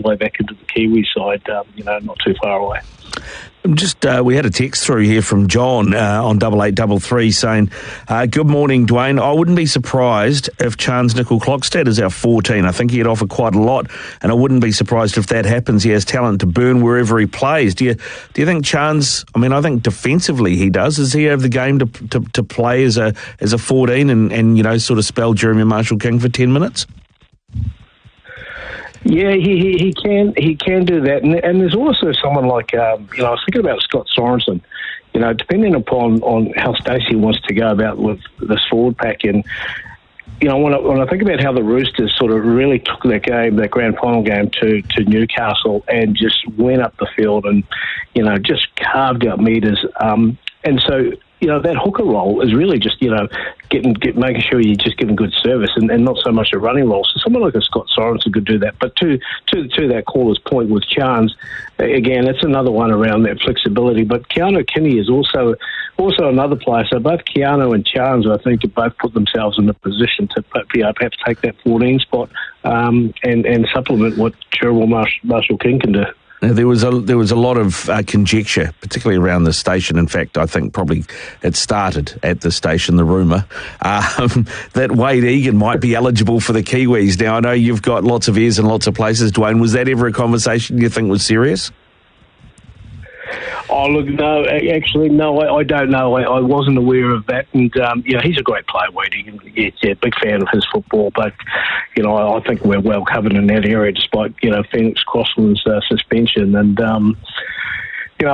his way back into the Kiwi side, not too far away. We had a text through here from John on 8833 saying, good morning, Dwayne. I wouldn't be surprised if Chance Nicol-Klokstad is our 14. I think he'd offer quite a lot, and I wouldn't be surprised if that happens. He has talent to burn wherever he plays. Do you think Chance, I think defensively he does. Does he have the game to play as a 14 and sort of spell Jeremy Marshall-King for 10 minutes? Yeah, he can do that, and there's also someone like I was thinking about Scott Sorensen. Depending upon how Stacey wants to go about with this forward pack, and when I think about how the Roosters sort of really took that grand final game to Newcastle and just went up the field and just carved out metres, and so. That hooker role is really just, making sure you're just giving good service and not so much a running role. So someone like a Scott Sorensen could do that. But to that caller's point with Chance, again, it's another one around that flexibility. But Keanu Kinney is also another player. So both Keanu and Chance, I think, have both put themselves in a position to perhaps take that 14 spot and supplement what Jeremy Marshall-King can do. Now, there was a lot of conjecture, particularly around the station. In fact, I think probably it started at the station, the rumour, that Wade Egan might be eligible for the Kiwis. Now, I know you've got lots of ears in lots of places, Dwayne. Was that ever a conversation you think was serious? Oh, look, no, actually, no, I don't know. I wasn't aware of that. And, he's a great player, Wade Egan. Yeah, big fan of his football. But, I think we're well covered in that area despite, Phoenix Crossland's suspension. And, my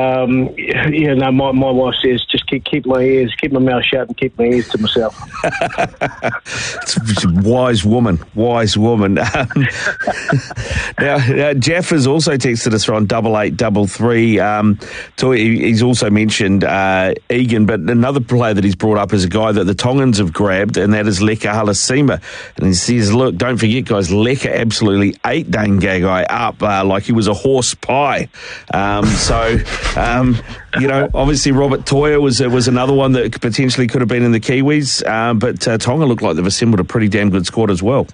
wife says just keep my mouth shut and keep my ears to myself. It's a wise woman. Now, Jeff has also texted us on 8833. He's also mentioned Egan, but another player that he's brought up is a guy that the Tongans have grabbed, and that is Leka Halasima. And he says, look, don't forget, guys, Leka absolutely ate Dane Gagai up like he was a horse pie. Obviously Robert Toia was another one that potentially could have been in the Kiwis, but Tonga looked like they've assembled a pretty damn good squad as well.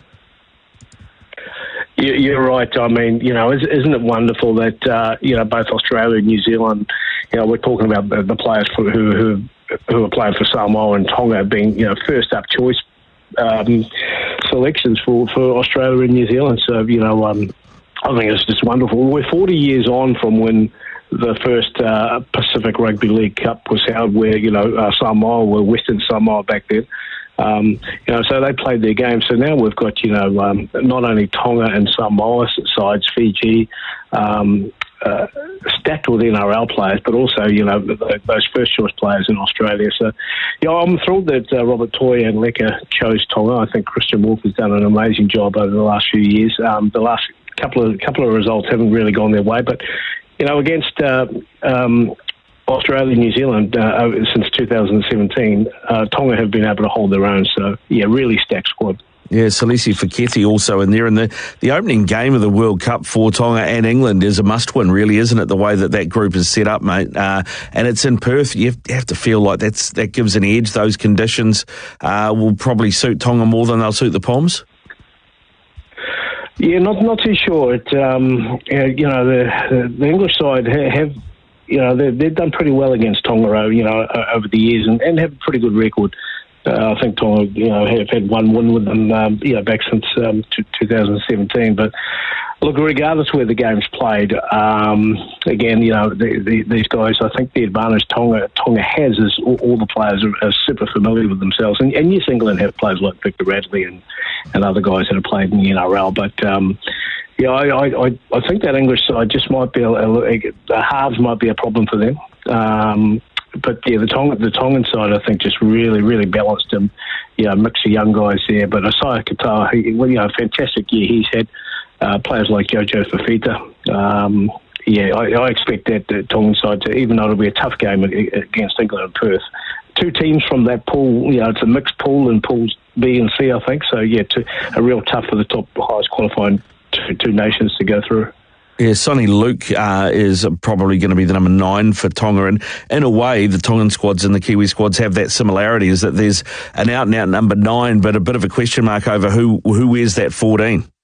You're right. I mean, isn't it wonderful that, both Australia and New Zealand, we're talking about the players who are playing for Samoa and Tonga being, first up choice selections for Australia and New Zealand. So, I think it's just wonderful. We're 40 years on from when the first Pacific Rugby League Cup was held, where Samoa were Western Samoa back then. So they played their game. So now we've got not only Tonga and Samoa sides, Fiji, stacked with NRL players, but also those first choice players in Australia. So I'm thrilled that Robert Toia and Leka chose Tonga. I think Christian Wolf has done an amazing job over the last few years. The last couple of results haven't really gone their way, but against Australia and New Zealand since 2017, Tonga have been able to hold their own. So, really stacked squad. Yeah, Salesi Feketi also in there. And the opening game of the World Cup for Tonga and England is a must-win, really, isn't it, the way that group is set up, mate? And it's in Perth. You have to feel like that gives an edge. Those conditions will probably suit Tonga more than they'll suit the Poms. Yeah, not too sure. The English side have, they've done pretty well against Tonga, over the years and have a pretty good record. I think Tonga, have had one win with them, back since 2017. But look, regardless where the game's played, again, these guys, I think the advantage Tonga has is all the players are super familiar with themselves. And yes, England have players like Victor Radley and other guys that have played in the NRL. But, I think that English side just might be the halves might be a problem for them. But the Tongan side, I think, just really, really balanced them. Mix of young guys there. But Isaiah Katoa, a fantastic year he's had. Players like Jojo Fafita. I expect that the Tongan side to, even though it'll be a tough game against England and Perth, two teams from that pool, it's a mixed pool in pools B and C, I think. So, a real tough for the top highest qualifying two nations to go through. Yeah, Sonny Luke is probably going to be the number 9 for Tonga. And in a way, the Tongan squads and the Kiwi squads have that similarity, is that there's an out-and-out number 9, but a bit of a question mark over who wears that 14.